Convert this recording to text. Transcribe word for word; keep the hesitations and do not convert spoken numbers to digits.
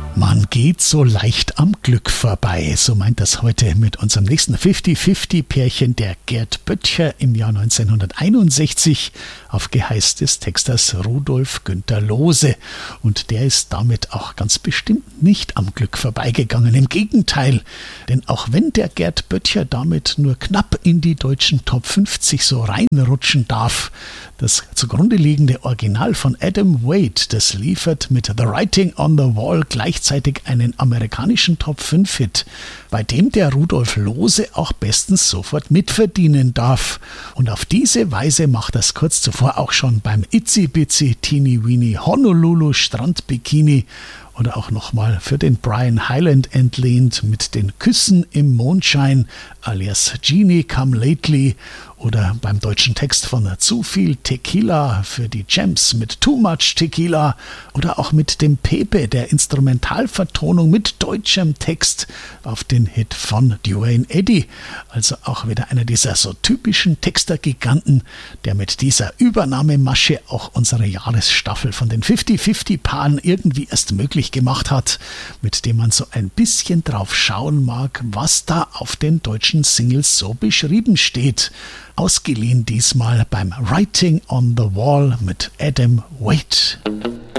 Man geht so leicht am Glück vorbei, so meint das heute mit unserem nächsten fünfzig fünfzig Pärchen der Gerd Böttcher im Jahr neunzehnhunderteinundsechzig auf Geheiß des Texters Rudolf Günter Loose. Und der ist damit auch ganz bestimmt nicht am Glück vorbeigegangen. Im Gegenteil, denn auch wenn der Gerd Böttcher damit nur knapp in die deutschen Top fünfzig so reinrutschen darf, das zugrunde liegende Original von Adam Waite, das liefert mit The Writing on the Wall gleichzeitig einen amerikanischen Top fünf Hit, bei dem der Rudolf Loose auch bestens sofort mitverdienen darf. Und auf diese Weise macht das kurz zuvor auch schon beim Itzy Bitsy Teeny Weeny Honolulu Strandbikini oder auch nochmal für den Brian Hyland entlehnt mit den Küssen im Mondschein alias Genie Come Lately oder beim deutschen Text von Zu viel Tequila für die Gems mit Too Much Tequila oder auch mit dem Pepe der Instrumentalvertonung mit deutschem Text auf den Hit von Duane Eddy. Also auch wieder einer dieser so typischen Textergiganten, der mit dieser Übernahmemasche auch unsere Jahresstaffel von den fünfzig fünfzig Paaren irgendwie erst möglich gemacht hat, mit dem man so ein bisschen drauf schauen mag, was da auf den deutschen Singles so beschrieben steht. Ausgeliehen diesmal beim Writing on the Wall mit Adam Waite.